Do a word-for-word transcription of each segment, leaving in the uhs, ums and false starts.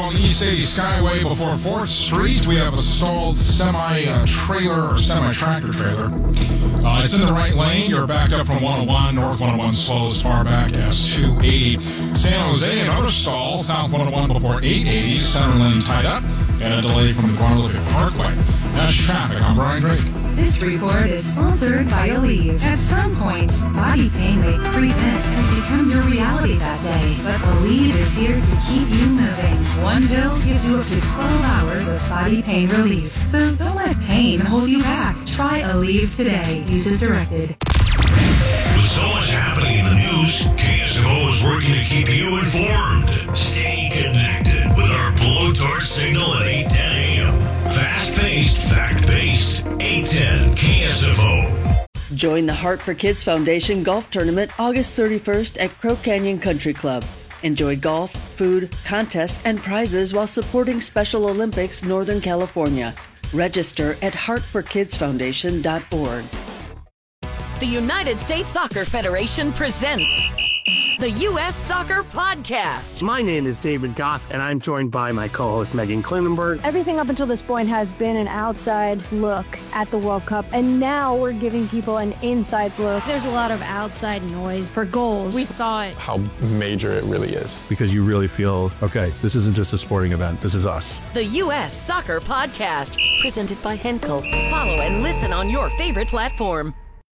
on the East eighty Skyway before fourth Street. We have a stalled semi-trailer or semi-tractor trailer. Uh, it's in the right lane. You're backed up from one oh one. North one oh one slow as far back as two eighty. San Jose, another stall. South one oh one before eight eighty. Center lane tied up. And a delay from the Guadalupe Parkway. That's traffic. I'm Brian Drake. This report is sponsored by Aleve. At some point, body pain may creep in and become your reality that day. But Aleve is here to keep you moving. One pill gives you up to twelve hours of body pain relief. So don't let pain hold you back. Try Aleve today. Use as directed. With so much happening in the news, K S F O is working to keep you informed. Stay connected with our blowtorch signal at eight ten a.m. Fast-paced, fact-based, eight ten K S F O. Join the Heart for Kids Foundation Golf Tournament August thirty-first at Crow Canyon Country Club. Enjoy golf, food, contests, and prizes while supporting Special Olympics Northern California. Register at heart for kids foundation dot org. The United States Soccer Federation presents the U S Soccer Podcast. My name is David Goss, and I'm joined by my co-host Megan Klinenberg. Everything up until this point has been an outside look at the World Cup, and now we're giving people an inside look. There's a lot of outside noise for goals. We thought how major it really is. Because you really feel, okay, this isn't just a sporting event, this is us. The U S Soccer Podcast, presented by Henkel. Follow and listen on your favorite platform.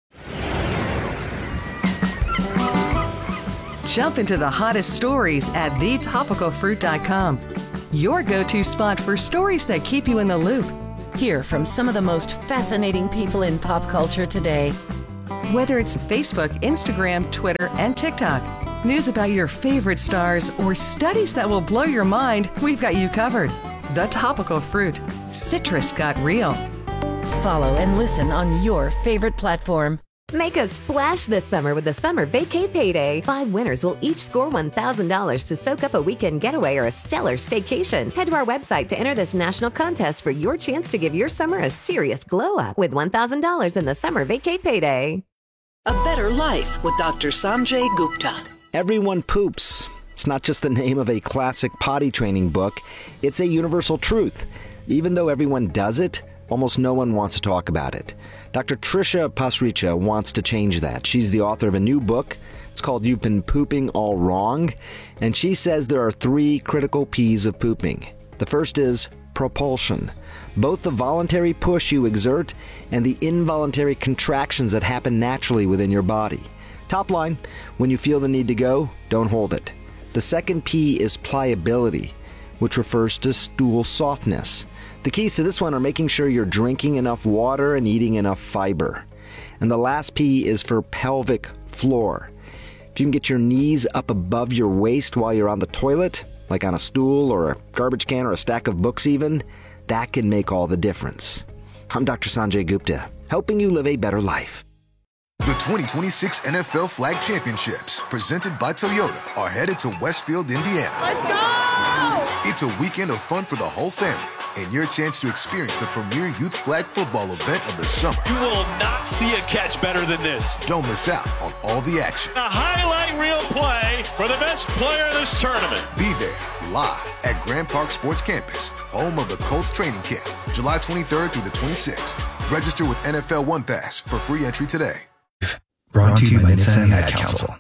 Jump into the hottest stories at the topical fruit dot com. Your go-to spot for stories that keep you in the loop. Hear from some of the most fascinating people in pop culture today. Whether it's Facebook, Instagram, Twitter, and TikTok, news about your favorite stars, or studies that will blow your mind, we've got you covered. The Topical Fruit. Citrus got real. Follow and listen on your favorite platform. Make a splash this summer with the Summer Vacay Payday. Five winners will each score one thousand dollars to soak up a weekend getaway or a stellar staycation. Head to our website to enter this national contest for your chance to give your summer a serious glow up with one thousand dollars in the Summer Vacay Payday. A Better Life with Doctor Sanjay Gupta. Everyone poops. It's not just the name of a classic potty training book. It's a universal truth. Even though everyone does it, almost no one wants to talk about it. Doctor Trisha Pasricha wants to change that. She's the author of a new book. It's called You've Been Pooping All Wrong. And she says there are three critical P's of pooping. The first is propulsion. Both the voluntary push you exert and the involuntary contractions that happen naturally within your body. Top line, when you feel the need to go, don't hold it. The second P is pliability, which refers to stool softness. The keys to this one are making sure you're drinking enough water and eating enough fiber. And the last P is for pelvic floor. If you can get your knees up above your waist while you're on the toilet, like on a stool or a garbage can or a stack of books even, that can make all the difference. I'm Doctor Sanjay Gupta, helping you live a better life. The twenty twenty-six N F L Flag Championships, presented by Toyota, are headed to Westfield, Indiana. Let's go! It's a weekend of fun for the whole family, and your chance to experience the premier youth flag football event of the summer. You will not see a catch better than this. Don't miss out on all the action. A highlight reel play for the best player in this tournament. Be there, live at Grand Park Sports Campus, home of the Colts training camp, July twenty-third through the twenty-sixth. Register with N F L One Pass for free entry today. Brought to you by Nitsan Ad Council.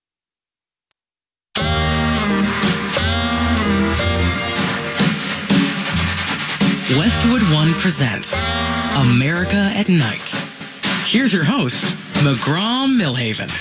Westwood One presents America at Night. Here's your host, McGraw Millhaven.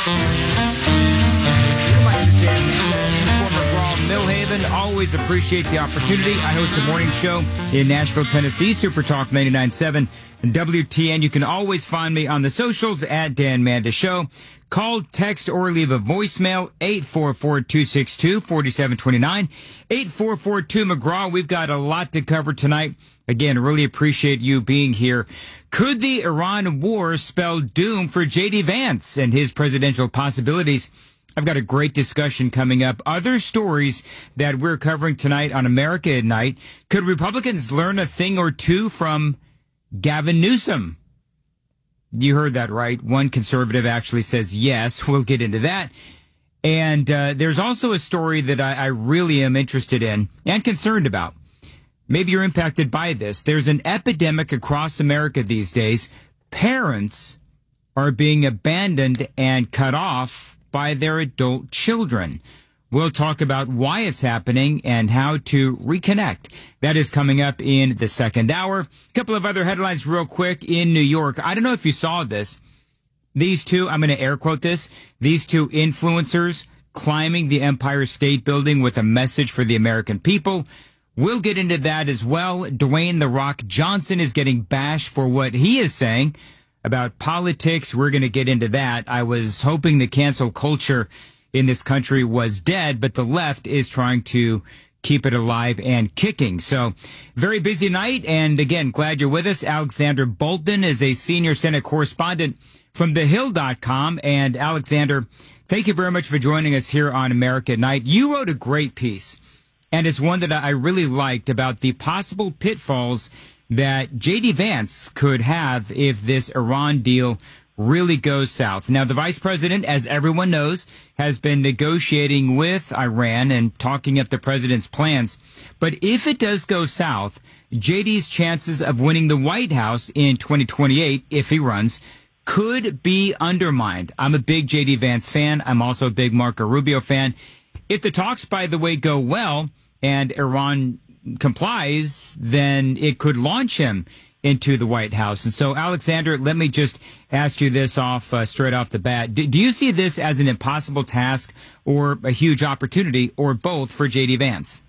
Millhaven, always appreciate the opportunity. I host a morning show in Nashville, Tennessee, Super Talk ninety-nine point seven and W T N. You can always find me on the socials at Dan Manda Show. Call, text, or leave a voicemail, eight four four, two six two, four seven two nine, eight four four two McGraw. We've got a lot to cover tonight. Again, really appreciate you being here. Could the Iran war spell doom for J D Vance and his presidential possibilities? I've got a great discussion coming up. Other stories that we're covering tonight on America at Night. Could Republicans learn a thing or two from Gavin Newsom? You heard that right. One conservative actually says yes. We'll get into that. And uh, there's also a story that I, I really am interested in and concerned about. Maybe you're impacted by this. There's an epidemic across America these days. Parents are being abandoned and cut off by their adult children. We'll talk about why it's happening and how to reconnect. That is coming up in the second hour. A couple of other headlines real quick in New York. I don't know if you saw this. These two, I'm going to air quote this, these two influencers climbing the Empire State Building with a message for the American people. We'll get into that as well. Dwayne "The Rock" Johnson is getting bashed for what he is saying about politics. We're going to get into that. I was hoping the cancel culture in this country was dead, but the left is trying to keep it alive and kicking. So, very busy night, and again, glad you're with us. Alexander Bolton is a senior Senate correspondent from the hill dot com, and Alexander, thank you very much for joining us here on America at Night. You wrote a great piece, and it's one that I really liked, about the possible pitfalls that J D Vance could have if this Iran deal really goes south. Now, the vice president, as everyone knows, has been negotiating with Iran and talking up the president's plans. But if it does go south, J D's chances of winning the White House in twenty twenty-eight, if he runs, could be undermined. I'm a big J D Vance fan. I'm also a big Marco Rubio fan. If the talks, by the way, go well and Iran complies, then it could launch him into the White House. And so, Alexander, let me just ask you this off uh, straight off the bat. Do, do you see this as an impossible task or a huge opportunity, or both, for J D Vance?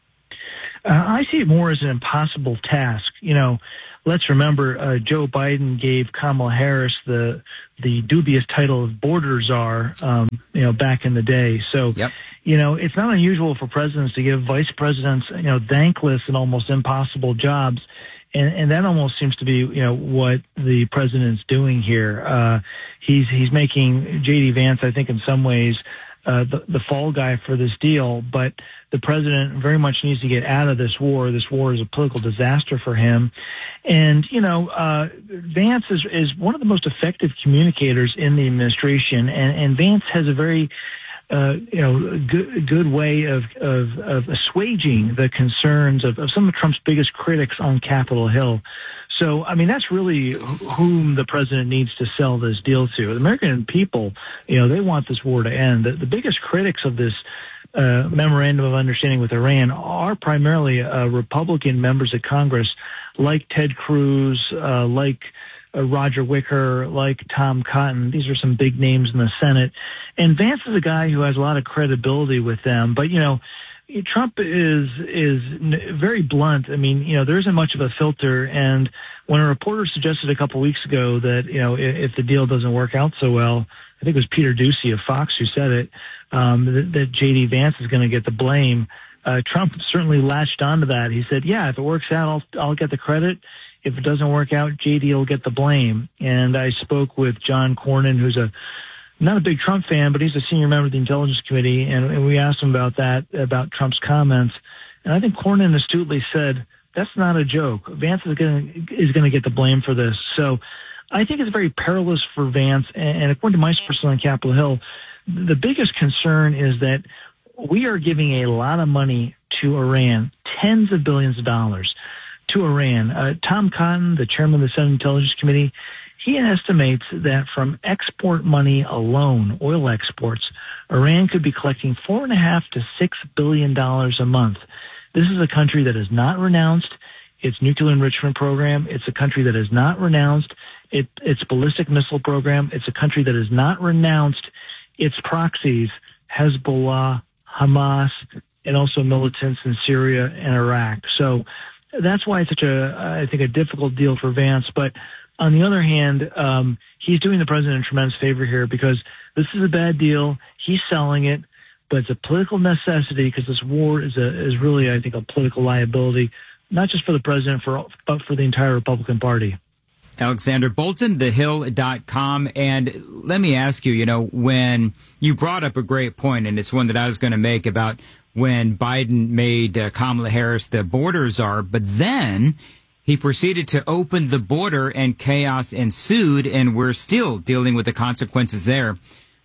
Uh, I see it more as an impossible task. You know, let's remember uh, Joe Biden gave Kamala Harris the the dubious title of border czar, um, you know, back in the day. So, yep. you know, it's not unusual for presidents to give vice presidents, you know, thankless and almost impossible jobs. And, and that almost seems to be, you know, what the president's doing here. Uh, he's he's making J D Vance, I think, in some ways, uh, the, the fall guy for this deal. But the president very much needs to get out of this war. This war is a political disaster for him. And, you know, uh, Vance is, is one of the most effective communicators in the administration. And, and Vance has a very Uh, you know, good, good way of, of, of assuaging the concerns of, of some of Trump's biggest critics on Capitol Hill. So, I mean, that's really whom the president needs to sell this deal to. The American people, you know, they want this war to end. The, the biggest critics of this uh, memorandum of understanding with Iran are primarily uh, Republican members of Congress, like Ted Cruz, uh, like Uh, Roger Wicker, like Tom Cotton. These are some big names in the Senate. And Vance is a guy who has a lot of credibility with them. But, you know, Trump is is very blunt. I mean, you know, there isn't much of a filter. And when a reporter suggested a couple weeks ago that, you know, if, if the deal doesn't work out so well, I think it was Peter Doocy of Fox who said it, um, that, that J D Vance is going to get the blame. Uh, Trump certainly latched onto that. He said, yeah, if it works out, I'll, I'll get the credit. If it doesn't work out, J D will get the blame. And I spoke with John Cornyn, who's a not a big Trump fan, but he's a senior member of the Intelligence Committee, and, and we asked him about that, about Trump's comments. And I think Cornyn astutely said, that's not a joke. Vance is going is going to get the blame for this. So I think it's very perilous for Vance. And, and according to my sources on Capitol Hill, the biggest concern is that we are giving a lot of money to Iran, tens of billions of dollars to Iran. Uh, Tom Cotton, the chairman of the Senate Intelligence Committee, he estimates that from export money alone, oil exports, Iran could be collecting four and a half to six billion dollars a month. This is a country that has not renounced its nuclear enrichment program. It's a country that has not renounced it, its ballistic missile program. It's a country that has not renounced its proxies, Hezbollah, Hamas, and also militants in Syria and Iraq. So that's why it's such a, I think, a difficult deal for Vance. But on the other hand, um, he's doing the president a tremendous favor here because this is a bad deal. He's selling it, but it's a political necessity because this war is a is really, I think, a political liability, not just for the president, for but for the entire Republican Party. Alexander Bolton, the hill dot com. And let me ask you, you know, when you brought up a great point, and it's one that I was going to make about when Biden made uh, Kamala Harris the border czar, but then he proceeded to open the border and chaos ensued, and we're still dealing with the consequences there.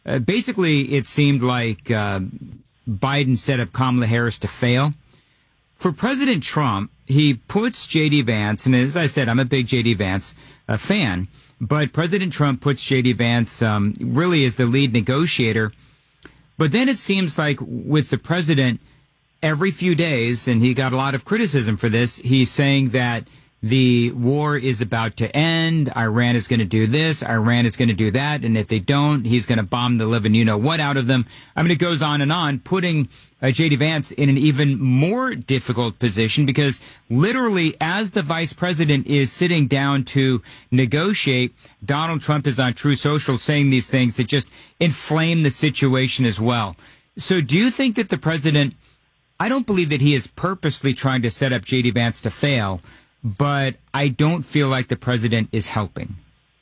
Uh, basically, it seemed like uh, Biden set up Kamala Harris to fail. For President Trump, he puts J D. Vance, and as I said, I'm a big J D. Vance uh, fan, but President Trump puts J D. Vance um, really as the lead negotiator. But then it seems like with the president, every few days, and he got a lot of criticism for this, he's saying that the war is about to end, Iran is going to do this, Iran is going to do that, and if they don't, he's going to bomb the living you-know-what out of them. I mean, it goes on and on, putting uh, J D. Vance in an even more difficult position because literally as the vice president is sitting down to negotiate, Donald Trump is on True Social saying these things that just inflame the situation as well. So do you think that the president, I don't believe that he is purposely trying to set up J D. Vance to fail, but I don't feel like the president is helping.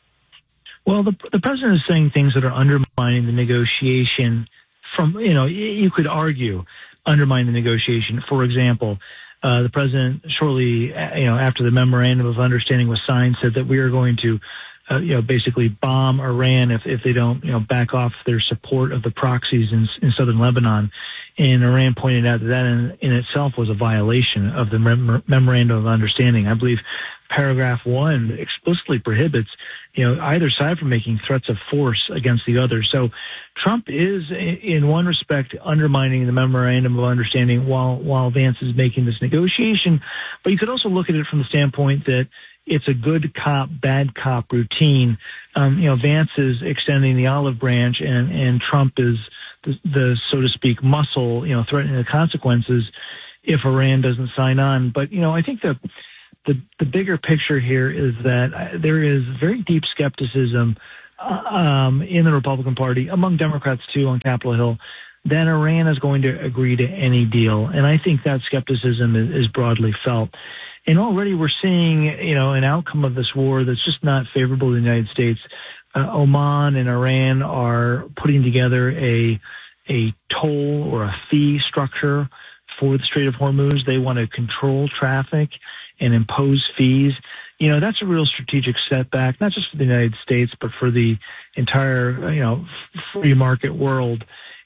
Well, the, the president is saying things that are undermining the negotiation from, you know, you could argue undermine the negotiation. For example, uh, the president shortly, you know, after the memorandum of understanding was signed said that we are going to, uh, you know, basically bomb Iran if, if they don't, you know, back off their support of the proxies in, in southern Lebanon. And Iran pointed out that that in, in itself was a violation of the mem- memorandum of understanding. I believe paragraph one explicitly prohibits, you know, either side from making threats of force against the other. So Trump is, in one respect, undermining the memorandum of understanding while while Vance is making this negotiation. But you could also look at it from the standpoint that it's a good cop, bad cop routine. Um, you know, Vance is extending the olive branch, and and Trump is the, the so to speak muscle, you know, threatening the consequences if Iran doesn't sign on. But you know, I think the the the bigger picture here is that there is very deep skepticism uh, um, in the Republican Party, among Democrats too, on Capitol Hill, that Iran is going to agree to any deal, and I think that skepticism is, is broadly felt. And already we're seeing, you know, an outcome of this war that's just not favorable to the United States. Uh, Oman and Iran are putting together a a toll or a fee structure for the Strait of Hormuz. They want to control traffic and impose fees. You know, that's a real strategic setback, not just for the United States, but for the entire, you know, free market world.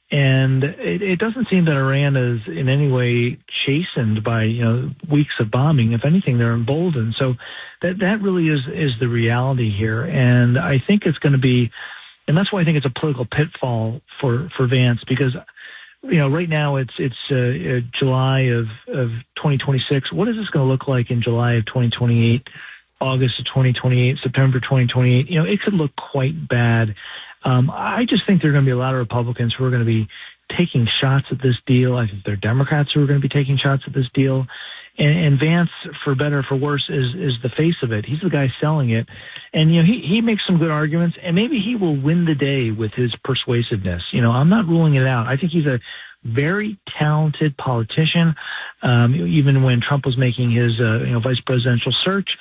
And it, it doesn't seem that Iran is in any way chastened by, you know, weeks of bombing. If anything, they're emboldened. So that that really is is the reality here. And I think it's going to be, and that's why I think it's a political pitfall for, for Vance, because, you know, right now it's it's uh, uh, July of, of twenty twenty-six. What is this going to look like in July of twenty twenty-eight, August of twenty twenty-eight, September twenty twenty-eight? You know, it could look quite bad. Um, I just think there are going to be a lot of Republicans who are going to be taking shots at this deal. I think there are Democrats who are going to be taking shots at this deal. And, and Vance, for better or for worse, is is the face of it. He's the guy selling it. And, you know, he, he makes some good arguments, and maybe he will win the day with his persuasiveness. You know, I'm not ruling it out. I think he's a very talented politician. Um, even when Trump was making his, uh, you know, vice presidential search,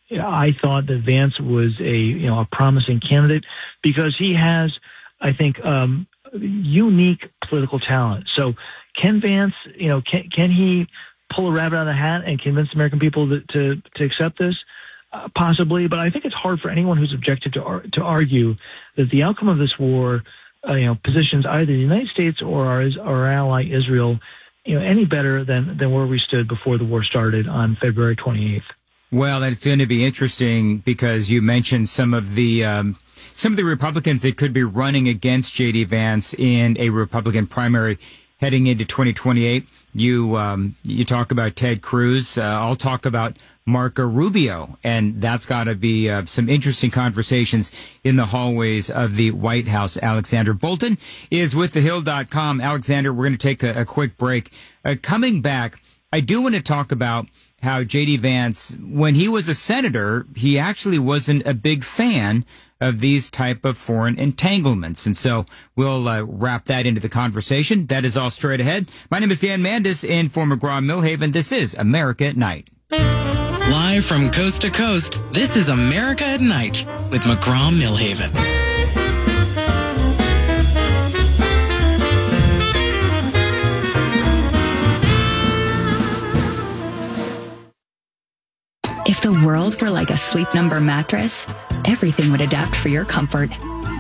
I thought that Vance was a, you know, a promising candidate because he has, I think, um, unique political talent. So can Vance, you know, can, can he pull a rabbit out of the hat and convince American people to, to, to accept this? Uh, possibly, but I think it's hard for anyone who's objected to, ar- to argue that the outcome of this war, uh, you know, positions either the United States or our, our ally Israel, you know, any better than, than where we stood before the war started on February twenty-eighth. Well, it's going to be interesting because you mentioned some of the um, some of the Republicans that could be running against J D. Vance in a Republican primary heading into twenty twenty-eight. You um, you talk about Ted Cruz. Uh, I'll talk about Marco Rubio, and that's got to be uh, some interesting conversations in the hallways of the White House. Alexander Bolton is with the hill dot com. Alexander, we're going to take a, a quick break. Uh, coming back, I do want to talk about how J D. Vance, when he was a senator, he actually wasn't a big fan of these type of foreign entanglements. And so we'll uh, wrap that into the conversation. That is all straight ahead. My name is Dan Mandis, in for McGraw-Milhaven. This is America at Night. Live from coast to coast, this is America at Night with McGraw-Milhaven. If the world were like a Sleep Number mattress, everything would adapt for your comfort.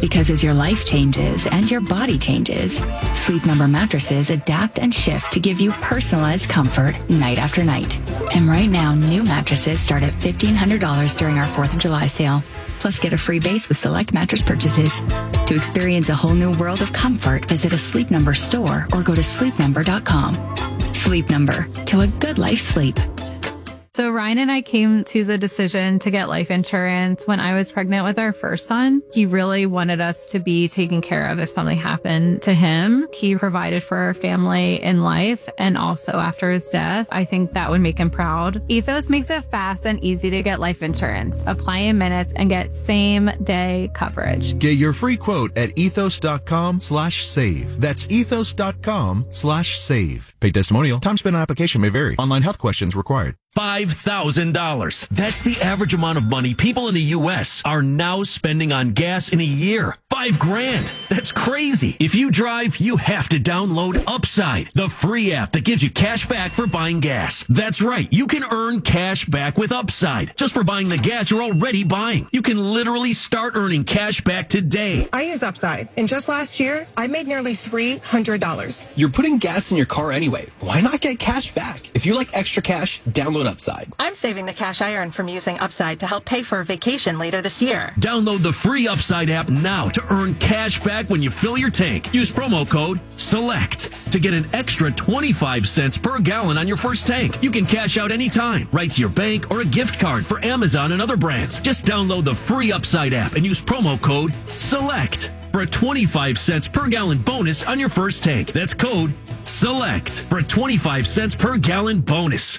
Because as your life changes and your body changes, Sleep Number mattresses adapt and shift to give you personalized comfort night after night. And right now, new mattresses start at fifteen hundred dollars during our fourth of July sale. Plus, get a free base with select mattress purchases. To experience a whole new world of comfort, visit a Sleep Number store or go to sleep number dot com. Sleep Number, to a good life sleep. So Ryan and I came to the decision to get life insurance when I was pregnant with our first son. He really wanted us to be taken care of if something happened to him. He provided for our family in life and also after his death. I think that would make him proud. Ethos makes it fast and easy to get life insurance. Apply in minutes and get same day coverage. Get your free quote at ethos.com slash save. That's ethos.com slash save. Paid testimonial. Time spent on application may vary. Online health questions required. five thousand dollars. That's the average amount of money people in the U S are now spending on gas in a year. Five grand. That's crazy. If you drive, you have to download Upside, the free app that gives you cash back for buying gas. That's right. You can earn cash back with Upside just for buying the gas you're already buying. You can literally start earning cash back today. I use Upside, and just last year, I made nearly three hundred dollars. You're putting gas in your car anyway. Why not get cash back? If you like extra cash, download Upside. I'm saving the cash I earn from using Upside to help pay for a vacation later this year. Download the free Upside app now to earn cash back when you fill your tank. Use promo code SELECT to get an extra twenty-five cents per gallon on your first tank. You can cash out anytime, right to your bank or a gift card for Amazon and other brands. Just download the free Upside app and use promo code SELECT for a twenty-five cents per gallon bonus on your first tank. That's code SELECT for a twenty-five cents per gallon bonus.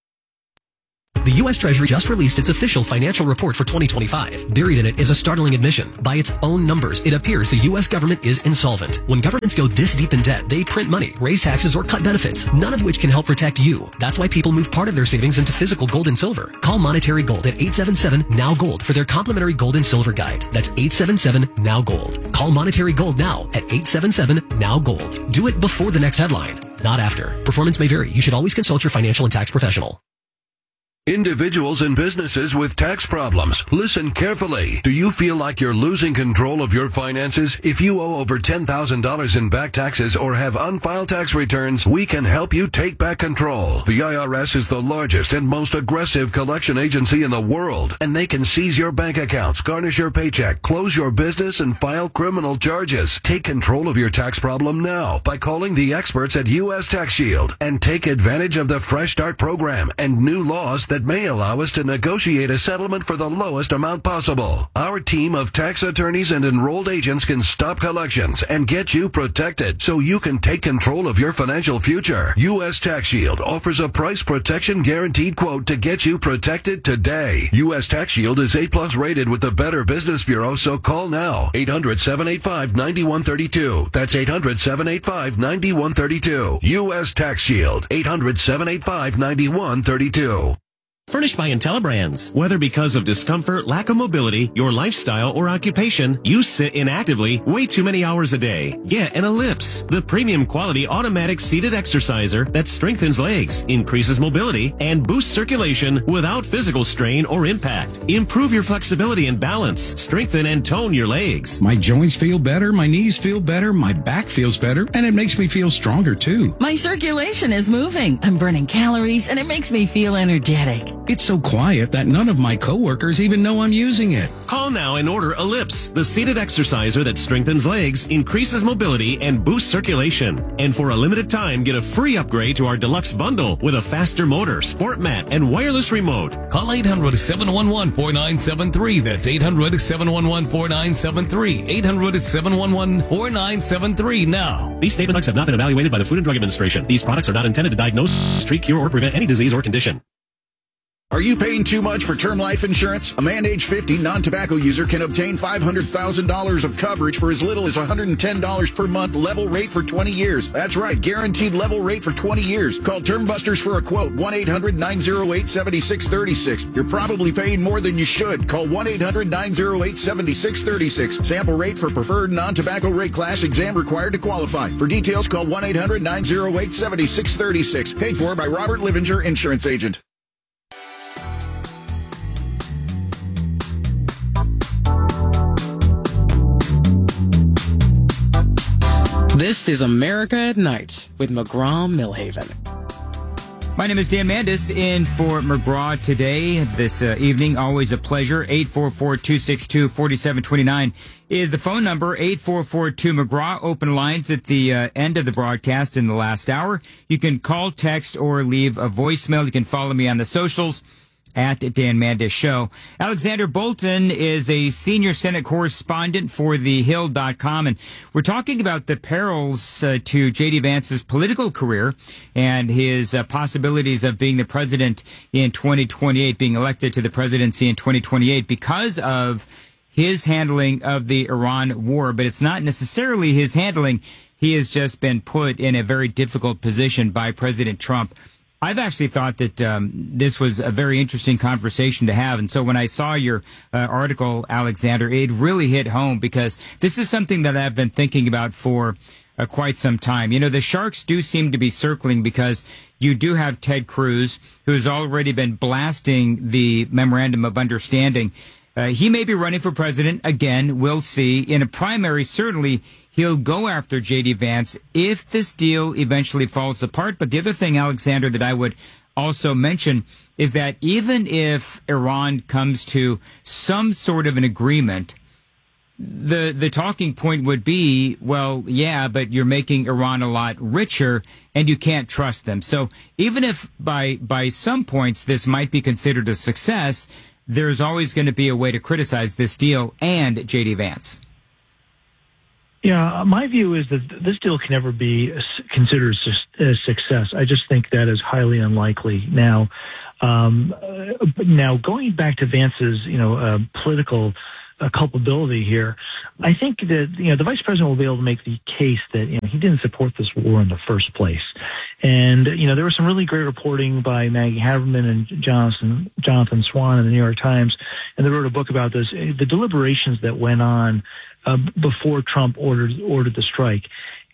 The U S Treasury just released its official financial report for twenty twenty-five. Buried in it is a startling admission. By its own numbers, it appears the U S government is insolvent. When governments go this deep in debt, they print money, raise taxes, or cut benefits, none of which can help protect you. That's why people move part of their savings into physical gold and silver. Call Monetary Gold at eight seven seven, N O W Gold for their complimentary gold and silver guide. That's eight seven seven, N O W Gold. Call Monetary Gold now at eight seven seven, N O W Gold. Do it before the next headline, not after. Performance may vary. You should always consult your financial and tax professional. Individuals and businesses with tax problems, listen carefully. Do you feel like you're losing control of your finances? If you owe over ten thousand dollars in back taxes or have unfiled tax returns, we can help you take back control. The I R S is the largest and most aggressive collection agency in the world, and they can seize your bank accounts, garnish your paycheck, close your business, and file criminal charges. Take control of your tax problem now by calling the experts at U S Tax Shield and take advantage of the Fresh Start program and new laws that that may allow us to negotiate a settlement for the lowest amount possible. Our team of tax attorneys and enrolled agents can stop collections and get you protected so you can take control of your financial future. U S Tax Shield offers a price protection guaranteed quote to get you protected today. U S Tax Shield is A plus rated with the Better Business Bureau, so call now. eight hundred, seven eight five, nine one three two. That's eight hundred, seven eight five, nine one three two. U S Tax Shield. eight hundred, seven eight five, nine one three two. Furnished by IntelliBrands. Whether because of discomfort, lack of mobility, your lifestyle, or occupation, you sit inactively way too many hours a day. Get an Ellipse, the premium quality automatic seated exerciser that strengthens legs, increases mobility, and boosts circulation without physical strain or impact. Improve your flexibility and balance. Strengthen and tone your legs. My joints feel better, my knees feel better, my back feels better, and it makes me feel stronger too. My circulation is moving. I'm burning calories, and it makes me feel energetic. It's so quiet that none of my coworkers even know I'm using it. Call now and order Ellipse, the seated exerciser that strengthens legs, increases mobility, and boosts circulation. And for a limited time, get a free upgrade to our deluxe bundle with a faster motor, sport mat, and wireless remote. Call eight hundred, seven one one, four nine seven three. That's eight hundred, seven one one, four nine seven three. eight hundred, seven one one, four nine seven three now. These statement products have not been evaluated by the Food and Drug Administration. These products are not intended to diagnose, treat, cure, or prevent any disease or condition. Are you paying too much for term life insurance? A man age fifty non-tobacco user can obtain five hundred thousand dollars of coverage for as little as one hundred ten dollars per month, level rate for twenty years. That's right, guaranteed level rate for twenty years. Call Term Busters for a quote, one eight hundred, nine oh eight, seven six three six. You're probably paying more than you should. Call one eight hundred, nine oh eight, seven six three six. Sample rate for preferred non-tobacco rate class, exam required to qualify. For details, call one eight hundred, nine oh eight, seven six three six. Paid for by Robert Livinger, Insurance Agent. This is America at Night with McGraw-Milhaven. My name is Dan Mandis, in for McGraw today, this uh, evening. Always a pleasure. eight four four, two six two, four seven two nine is the phone number. eight four four two McGraw. Open lines at the uh, end of the broadcast in the last hour. You can call, text, or leave a voicemail. You can follow me on the socials at Dan Mandis Show. Alexander Bolton is a senior Senate correspondent for the hill dot com, and we're talking about the perils uh, to J D. Vance's political career and his uh, possibilities of being the president in twenty twenty-eight, being elected to the presidency in twenty twenty-eight because of his handling of the Iran war. But it's not necessarily his handling. He has just been put in a very difficult position by President Trump. I've actually thought that um, this was a very interesting conversation to have. And so when I saw your uh, article, Alexander, it really hit home because this is something that I've been thinking about for uh, quite some time. You know, the sharks do seem to be circling because you do have Ted Cruz, who's already been blasting the Memorandum of Understanding. Uh, he may be running for president again. We'll see. In a primary, certainly he'll go after J D. Vance if this deal eventually falls apart. But the other thing, Alexander, that I would also mention is that even if Iran comes to some sort of an agreement, the the talking point would be, well, yeah, but you're making Iran a lot richer and you can't trust them. So even if by by some points this might be considered a success, there's always going to be a way to criticize this deal and J D. Vance. Yeah, my view is that this deal can never be considered a success. I just think that is highly unlikely. Now, um, now going back to Vance's, you know, uh, political uh, culpability here, I think that, you know, the vice president will be able to make the case that, you know, he didn't support this war in the first place. And, you know, there was some really great reporting by Maggie Haberman and Jonathan, Jonathan Swan in the New York Times, and they wrote a book about this, the deliberations that went on Uh, before Trump ordered ordered the strike.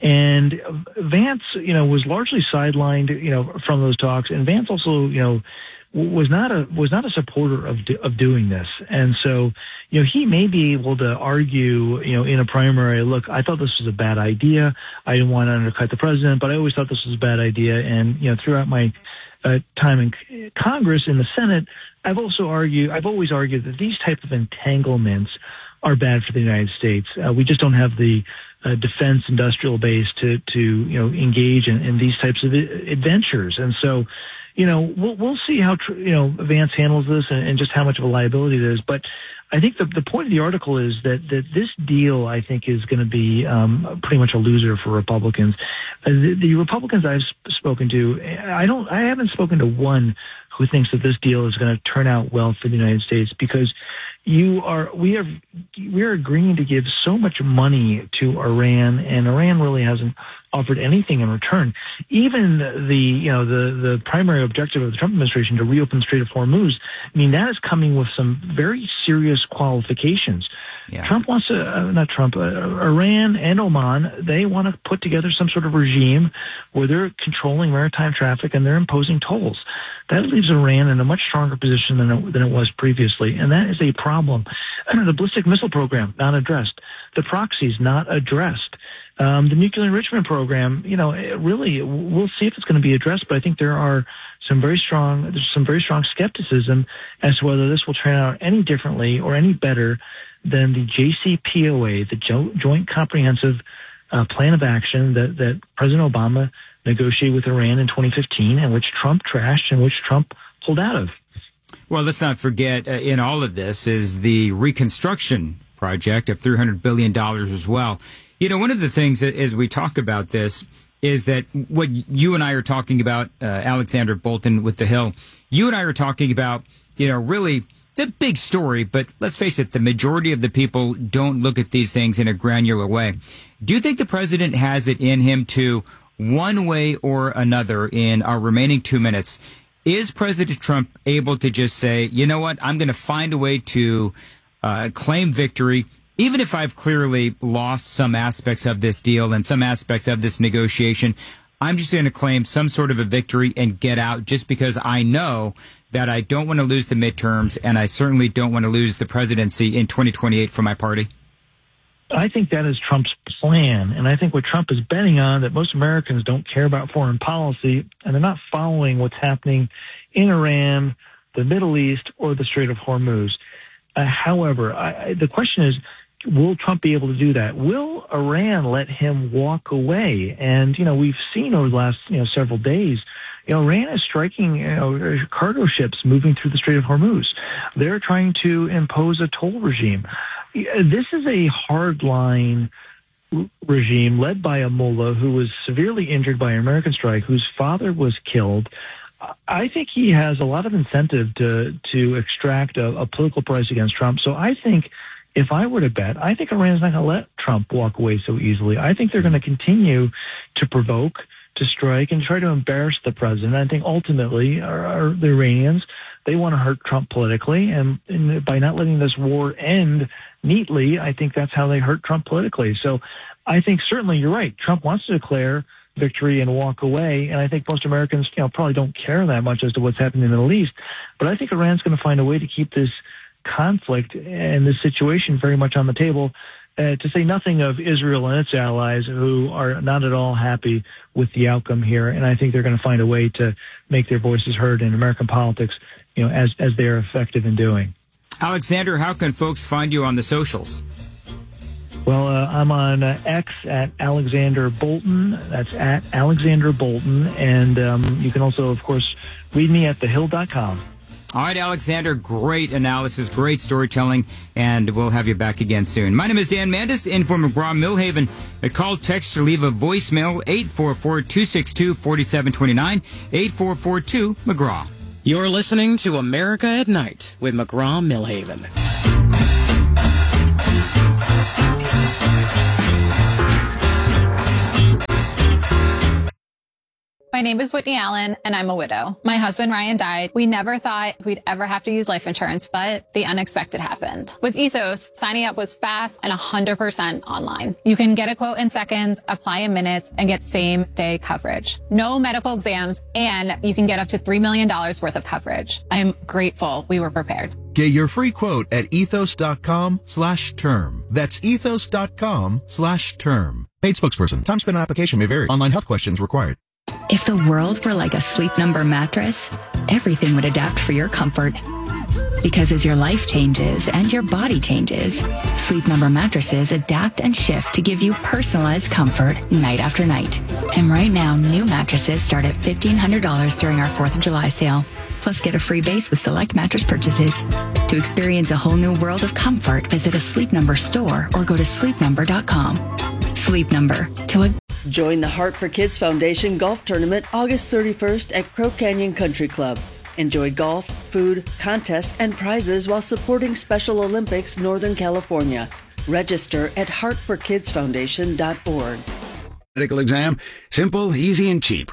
And Vance, you know, was largely sidelined, you know, from those talks. And Vance also, you know, was not a was not a supporter of do, of doing this. And so, you know, he may be able to argue, you know, in a primary, look, I thought this was a bad idea. I didn't want to undercut the president, but I always thought this was a bad idea. And, you know, throughout my uh, time in Congress, in the Senate, I've also argued, I've always argued that these type of entanglements are bad for the United States. Uh, we just don't have the uh, defense industrial base to, to you know, engage in, in these types of adventures. And so, you know, we'll, we'll see how, you know, Vance handles this and, and just how much of a liability it is. But I think the, the point of the article is that, that this deal, I think, is going to be um, pretty much a loser for Republicans. Uh, the, the Republicans I've spoken to, I don't, I haven't spoken to one who thinks that this deal is going to turn out well for the United States, because you are, we are, we are agreeing to give so much money to Iran, and Iran really hasn't offered anything in return. Even the, you know, the, the primary objective of the Trump administration to reopen the Strait of Hormuz, I mean, that is coming with some very serious qualifications. Yeah. Trump wants to, uh, not Trump, uh, Iran and Oman, they want to put together some sort of regime where they're controlling maritime traffic and they're imposing tolls. That leaves Iran in a much stronger position than it, than it was previously, and that is a problem. The ballistic missile program, not addressed. The proxies, not addressed. Um, the nuclear enrichment program, you know, really, we'll see if it's going to be addressed, but I think there are some very strong, there's some very strong skepticism as to whether this will turn out any differently or any better than the J C P O A, the jo- Joint Comprehensive uh, Plan of Action that, that President Obama negotiated with Iran in twenty fifteen, and which Trump trashed and which Trump pulled out of. Well, let's not forget, uh, in all of this is the reconstruction project of three hundred billion dollars as well. You know, one of the things that, as we talk about this is that what you and I are talking about, uh, Alexander Bolton with The Hill, you and I are talking about, you know, really, it's a big story, but let's face it, the majority of the people don't look at these things in a granular way. Do you think the president has it in him to, one way or another, in our remaining two minutes, is President Trump able to just say, you know what, I'm going to find a way to uh, claim victory, even if I've clearly lost some aspects of this deal and some aspects of this negotiation? I'm just going to claim some sort of a victory and get out, just because I know that I don't want to lose the midterms, and I certainly don't want to lose the presidency in twenty twenty-eight for my party. I think that is Trump's plan. And I think what Trump is betting on, that most Americans don't care about foreign policy, and they're not following what's happening in Iran, the Middle East, or the Strait of Hormuz. Uh, however, I, I, the question is, will Trump be able to do that? Will Iran let him walk away? And, you know, we've seen over the last, you know, several days, you know, Iran is striking, you know, cargo ships moving through the Strait of Hormuz. They're trying to impose a toll regime. This is a hardline regime led by a mullah who was severely injured by an American strike, whose father was killed. I think he has a lot of incentive to to extract a, a political price against Trump. So I think, if I were to bet, I think Iran's not going to let Trump walk away so easily. I think they're going to continue to provoke, to strike, and try to embarrass the president. I think ultimately, are, are the Iranians, they want to hurt Trump politically, and, and by not letting this war end neatly, I think that's how they hurt Trump politically. So I think certainly you're right. Trump wants to declare victory and walk away, and I think most Americans, you know, probably don't care that much as to what's happening in the Middle East. But I think Iran's going to find a way to keep this conflict and this situation very much on the table, uh, to say nothing of Israel and its allies, who are not at all happy with the outcome here. And I think they're going to find a way to make their voices heard in American politics, you know, as as they are effective in doing. Alexander, how can folks find you on the socials? Well, uh, I'm on uh, X at Alexander Bolton. That's at Alexander Bolton. And um, you can also, of course, read me at the hill dot com. All right, Alexander, great analysis, great storytelling, and we'll have you back again soon. My name is Dan Mandis, in for McGraw-Millhaven. Call, text, or leave a voicemail, eight four four, two six two, four seven two nine, eight four four two, McGraw. You're listening to America at Night with McGraw-Millhaven. My name is Whitney Allen, and I'm a widow. My husband, Ryan, died. We never thought we'd ever have to use life insurance, but the unexpected happened. With Ethos, signing up was fast and one hundred percent online. You can get a quote in seconds, apply in minutes, and get same-day coverage. No medical exams, and you can get up to three million dollars worth of coverage. I'm grateful we were prepared. Get your free quote at ethos.com slash term. That's ethos.com slash term. Paid spokesperson. Time spent on application may vary. Online health questions required. If the world were like a Sleep Number mattress, everything would adapt for your comfort. Because as your life changes and your body changes, Sleep Number mattresses adapt and shift to give you personalized comfort night after night. And right now, new mattresses start at fifteen hundred dollars during our fourth of July sale. Plus, get a free base with select mattress purchases. To experience a whole new world of comfort, visit a Sleep Number store or go to sleep number dot com. Sleep Number. To a Join the Heart for Kids Foundation Golf Tournament August thirty-first at Crow Canyon Country Club. Enjoy golf, food, contests, and prizes while supporting Special Olympics Northern California. Register at heart for kids foundation dot org. Medical exam. Simple, easy, and cheap.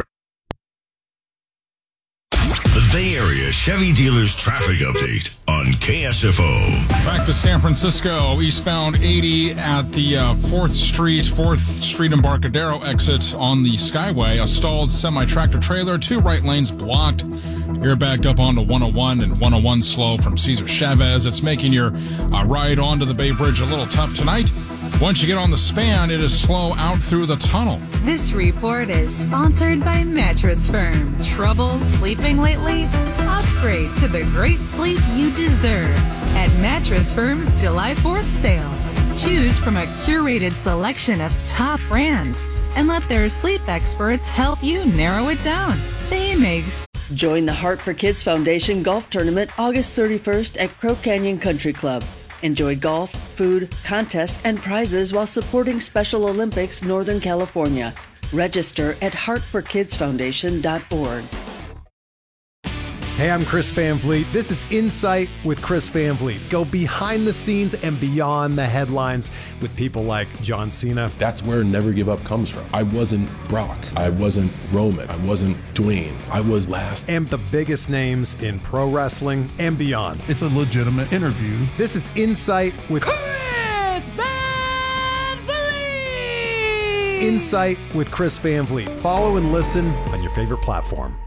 The Bay Area Chevy Dealers Traffic Update on K S F O. Back to San Francisco, eastbound eighty at the uh, fourth Street, fourth Street Embarcadero exit on the Skyway. A stalled semi-tractor trailer, two right lanes blocked. You're backed up onto one oh one and one oh one slow from Cesar Chavez. It's making your uh, ride onto the Bay Bridge a little tough tonight. Once you get on the span, it is slow out through the tunnel. This report is sponsored by Mattress Firm. Trouble sleeping lately? Upgrade to the great sleep you deserve at Mattress Firm's July fourth sale. Choose from a curated selection of top brands and let their sleep experts help you narrow it down. They make Join the Heart for Kids Foundation Golf Tournament August thirty-first at Crow Canyon Country Club. Enjoy golf, food, contests, and prizes while supporting Special Olympics Northern California. Register at heart for kids foundation dot org. Hey, I'm Chris Van Vliet. This is Insight with Chris Van Vliet. Go behind the scenes and beyond the headlines with people like John Cena. That's where Never Give Up comes from. I wasn't Brock. I wasn't Roman. I wasn't Dwayne. I was last. And the biggest names in pro wrestling and beyond. It's a legitimate interview. This is Insight with Chris Van Vliet. Insight with Chris Van Vliet. Follow and listen on your favorite platform.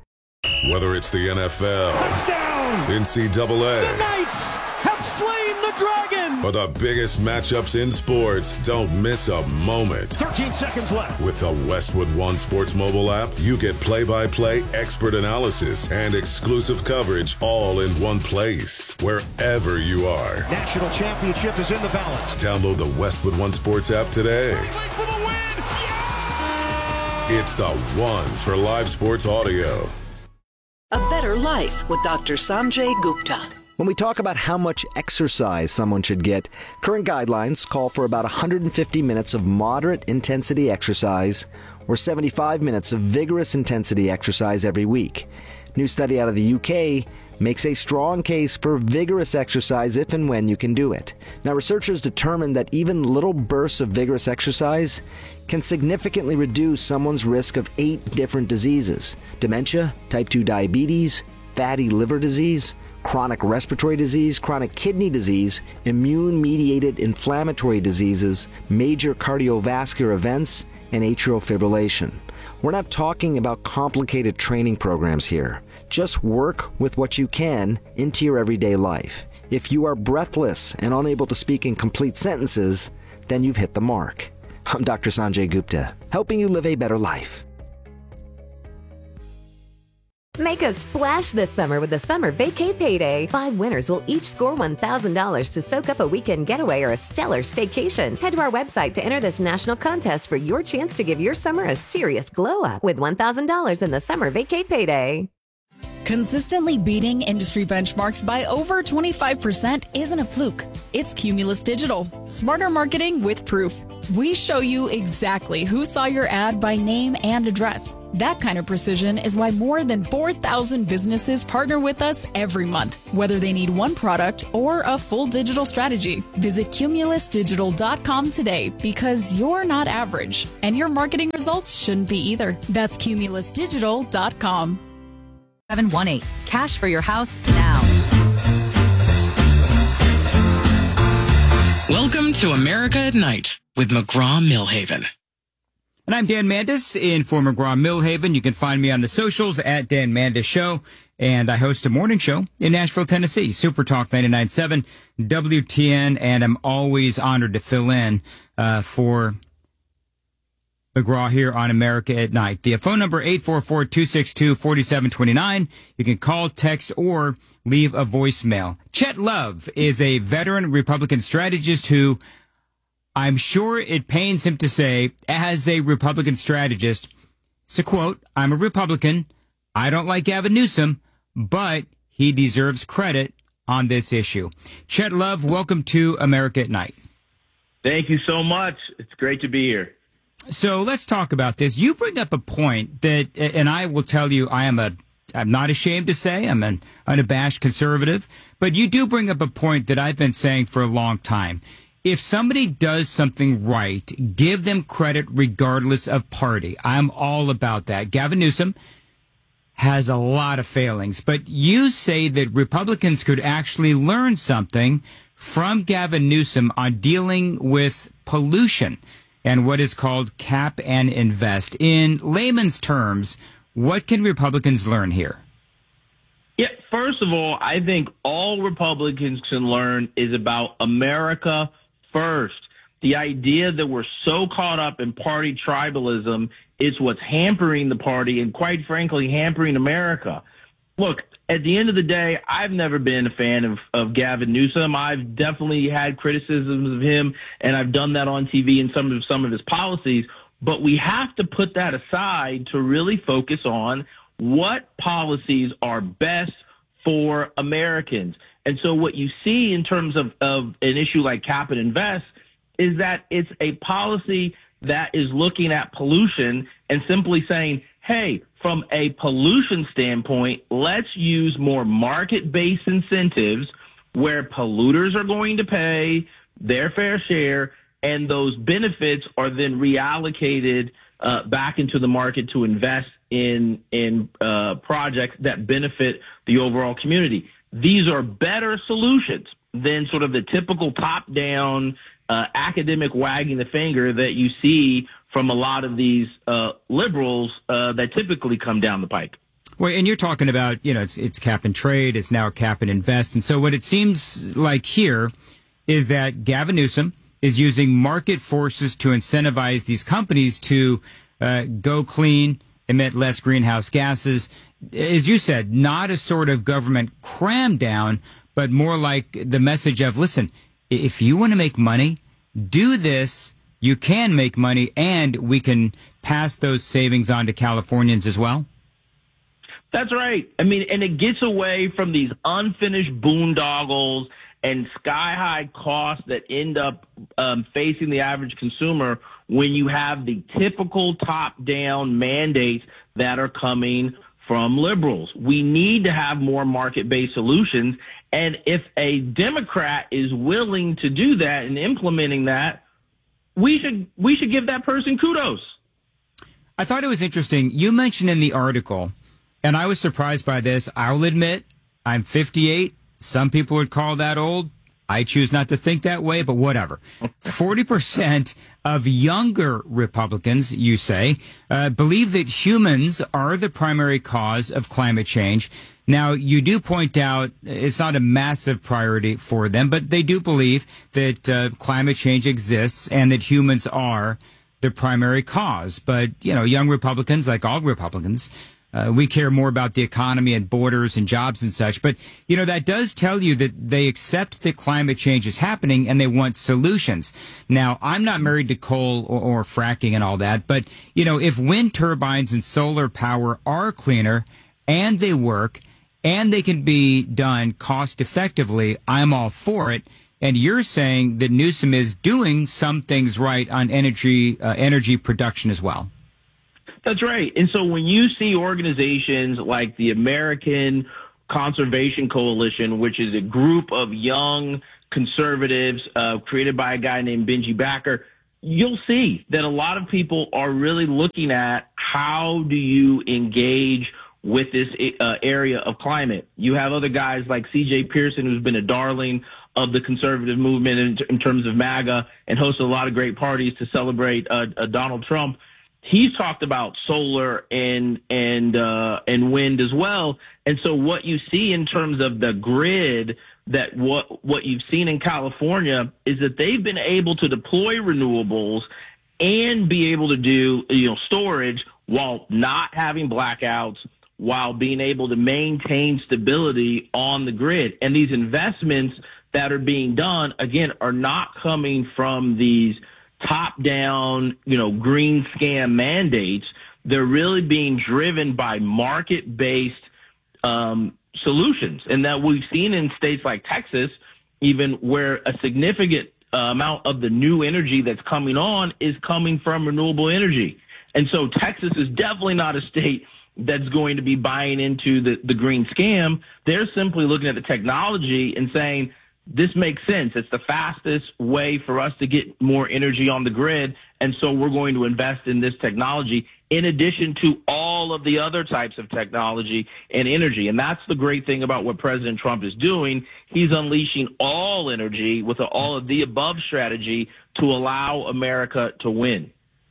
Whether it's the N F L, Touchdown! N C double A, the Knights have slain the Dragon! For the biggest matchups in sports, don't miss a moment. thirteen seconds left. With the Westwood One Sports mobile app, you get play-by-play expert analysis and exclusive coverage all in one place, wherever you are. National championship is in the balance. Download the Westwood One Sports app today. For the win! Yeah! It's the one for live sports audio. A better life with Doctor Sanjay Gupta. When we talk about how much exercise someone should get, current guidelines call for about one hundred fifty minutes of moderate intensity exercise or seventy-five minutes of vigorous intensity exercise every week. New study out of the U K makes a strong case for vigorous exercise if and when you can do it. Now, researchers determined that even little bursts of vigorous exercise can significantly reduce someone's risk of eight different diseases: dementia, type two diabetes, fatty liver disease, chronic respiratory disease, chronic kidney disease, immune-mediated inflammatory diseases, major cardiovascular events, and atrial fibrillation. We're not talking about complicated training programs here. Just work with what you can into your everyday life. If you are breathless and unable to speak in complete sentences, then you've hit the mark. I'm Doctor Sanjay Gupta, helping you live a better life. Make a splash this summer with the Summer Vacay Payday. Five winners will each score one thousand dollars to soak up a weekend getaway or a stellar staycation. Head to our website to enter this national contest for your chance to give your summer a serious glow-up with one thousand dollars in the Summer Vacay Payday. Consistently beating industry benchmarks by over twenty-five percent isn't a fluke. It's Cumulus Digital. Smarter marketing with proof. We show you exactly who saw your ad by name and address. That kind of precision is why more than four thousand businesses partner with us every month, whether they need one product or a full digital strategy. Visit cumulus digital dot com today because you're not average, and your marketing results shouldn't be either. That's cumulus digital dot com. seven one eight. Cash for your house now. Welcome to America at Night with McGraw-Millhaven. And I'm Dan Mandis in for McGraw-Millhaven. You can find me on the socials at Dan Mandis Show. And I host a morning show in Nashville, Tennessee, Super Talk ninety-nine point seven W T N. And I'm always honored to fill in uh, for McGraw here on America at Night. The phone number eight four four, two six two, four seven two nine. You can call, text, or leave a voicemail. Chet Love is a veteran Republican strategist who, I'm sure it pains him to say, as a Republican strategist, it's a quote, "I'm a Republican. I don't like Gavin Newsom, but he deserves credit on this issue." Chet Love, welcome to America at Night. Thank you so much. It's great to be here. So let's talk about this. You bring up a point that, and I will tell you, I am a, I'm not ashamed to say I'm an unabashed conservative, but you do bring up a point that I've been saying for a long time. If somebody does something right, give them credit regardless of party. I'm all about that. Gavin Newsom has a lot of failings, but you say that Republicans could actually learn something from Gavin Newsom on dealing with pollution and what is called cap and invest. In layman's terms, what can Republicans learn here? Yeah, first of all, I think all Republicans can learn is about America first. The idea that we're so caught up in party tribalism is what's hampering the party and, quite frankly, hampering America. Look, at the end of the day, I've never been a fan of, of Gavin Newsom. I've definitely had criticisms of him, and I've done that on T V and some of some of his policies. But we have to put that aside to really focus on what policies are best for Americans. And so what you see in terms of, of an issue like cap and invest is that it's a policy that is looking at pollution and simply saying, hey, from a pollution standpoint, let's use more market-based incentives where polluters are going to pay their fair share, and those benefits are then reallocated uh, back into the market to invest in in uh, projects that benefit the overall community. These are better solutions than sort of the typical top-down uh, academic wagging the finger that you see from a lot of these uh, liberals uh, that typically come down the pike. Well, and you're talking about, you know, it's, it's cap and trade, it's now cap and invest. And so what it seems like here is that Gavin Newsom is using market forces to incentivize these companies to uh, go clean, emit less greenhouse gases. As you said, not a sort of government cram down, but more like the message of, listen, if you want to make money, do this. You can make money, and we can pass those savings on to Californians as well. That's right. I mean, and it gets away from these unfinished boondoggles and sky-high costs that end up um, facing the average consumer when you have the typical top-down mandates that are coming from liberals. We need to have more market-based solutions, and if a Democrat is willing to do that and implementing that, we should we should give that person kudos. I thought it was interesting. You mentioned in the article, and I was surprised by this. I'll admit, I'm fifty-eight. Some people would call that old. I choose not to think that way, but whatever. forty percent of younger Republicans, you say, uh, believe that humans are the primary cause of climate change. Now, you do point out it's not a massive priority for them, but they do believe that uh, climate change exists and that humans are the primary cause. But, you know, young Republicans, like all Republicans, Uh, we care more about the economy and borders and jobs and such. But, you know, that does tell you that they accept that climate change is happening and they want solutions. Now, I'm not married to coal or, or fracking and all that. But, you know, if wind turbines and solar power are cleaner and they work and they can be done cost effectively, I'm all for it. And you're saying that Newsom is doing some things right on energy, uh, energy production as well. That's right. And so when you see organizations like the American Conservation Coalition, which is a group of young conservatives uh, created by a guy named Benji Backer, you'll see that a lot of people are really looking at how do you engage with this uh, area of climate. You have other guys like C J Pearson, who's been a darling of the conservative movement in, in terms of MAGA and hosted a lot of great parties to celebrate uh, uh, Donald Trump. He's talked about solar and and uh, and wind as well. And so what you see in terms of the grid, that what what you've seen in California is that they've been able to deploy renewables and be able to do, you know, storage while not having blackouts, while being able to maintain stability on the grid. And these investments that are being done, again, are not coming from these top-down, you know, green scam mandates. They're really being driven by market-based um, solutions. And that we've seen in states like Texas, even where a significant uh, amount of the new energy that's coming on is coming from renewable energy. And so Texas is definitely not a state that's going to be buying into the, the green scam. They're simply looking at the technology and saying, this makes sense. It's the fastest way for us to get more energy on the grid, and so we're going to invest in this technology in addition to all of the other types of technology and energy. And that's the great thing about what President Trump is doing. He's unleashing all energy with an all-of-the-above strategy to allow America to win.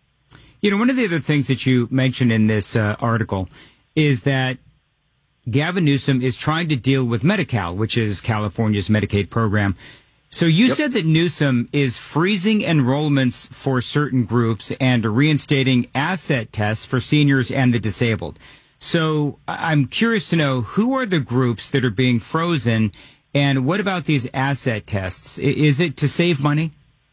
You know, one of the other things that you mentioned in this uh, article is that Gavin Newsom is trying to deal with Medi-Cal, which is California's Medicaid program. So you yep. said that Newsom is freezing enrollments for certain groups and reinstating asset tests for seniors and the disabled. So I'm curious to know, who are the groups that are being frozen, and what about these asset tests? Is it to save money?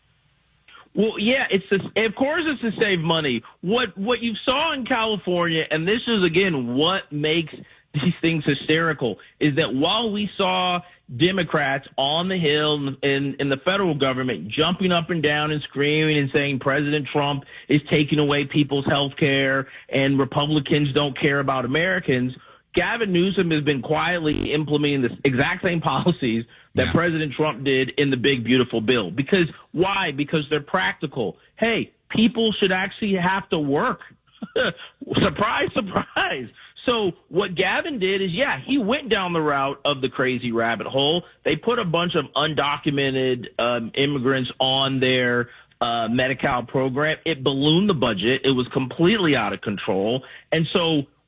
Well, yeah, it's to, of course it's to save money. What what you saw in California, and this is, again, what makes these things hysterical, is that while we saw Democrats on the Hill in, in the federal government jumping up and down and screaming and saying President Trump is taking away people's health care and Republicans don't care about Americans, Gavin Newsom has been quietly implementing the exact same policies that yeah. President Trump did in the big, beautiful bill. Because why? Because they're practical. Hey, people should actually have to work. Surprise, surprise. So what Gavin did is, yeah, he went down the route of the crazy rabbit hole. They put a bunch of undocumented um, immigrants on their uh, Medi-Cal program. It ballooned the budget. It was completely out of control. And so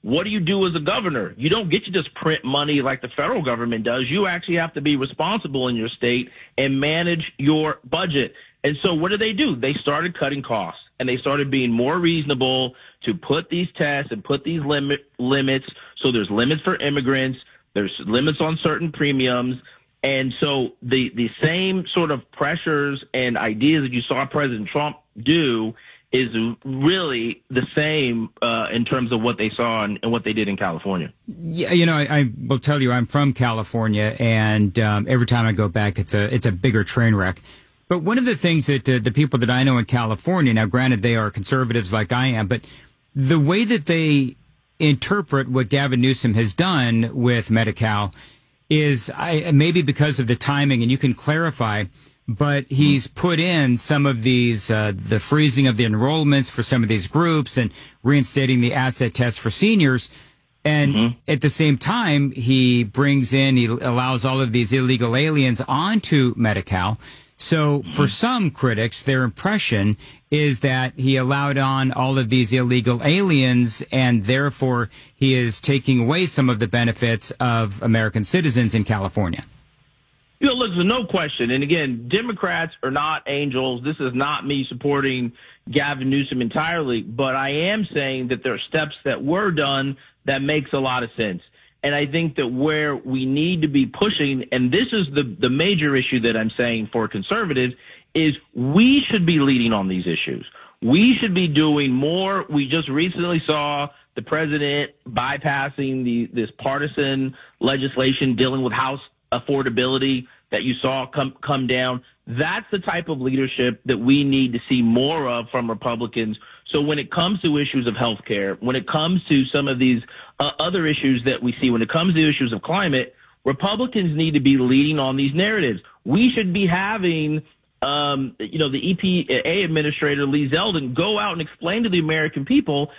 what do you do as a governor? You don't get to just print money like the federal government does. You actually have to be responsible in your state and manage your budget. And so what did they do? They started cutting costs, and they started being more reasonable to put these tests and put these limit, limits. So there's limits for immigrants. There's limits on certain premiums. And so the, the same sort of pressures and ideas that you saw President Trump do is really the same uh, in terms of what they saw and, and what they did in California. Yeah, you know, I, I will tell you, I'm from California, and um, every time I go back, it's a it's a bigger train wreck. But one of the things that uh, the people that I know in California, now granted they are conservatives like I am, but the way that they interpret what Gavin Newsom has done with Medi-Cal is I, maybe because of the timing, and you can clarify, but he's put in some of these, uh, the freezing of the enrollments for some of these groups and reinstating the asset test for seniors. And mm-hmm. at the same time, he brings in, he allows all of these illegal aliens onto Medi-Cal. So for some critics, their impression is that he allowed on all of these illegal aliens, and therefore he is taking away some of the benefits of American citizens in California. You know, look, there's no question. And again, Democrats are not angels. This is not me supporting Gavin Newsom entirely, but I am saying that there are steps that were done that makes a lot of sense. And I think that where we need to be pushing, and this is the, the major issue that I'm saying for conservatives, is we should be leading on these issues. We should be doing more. We just recently saw the president bypassing the this partisan legislation dealing with house affordability that you saw come come down. That's the type of leadership that we need to see more of from Republicans. So when it comes to issues of health care, when it comes to some of these uh, other issues that we see, when it comes to issues of climate, Republicans need to be leading on these narratives. We should be having, um, you know, the E P A administrator, Lee Zeldin, go out and explain to the American people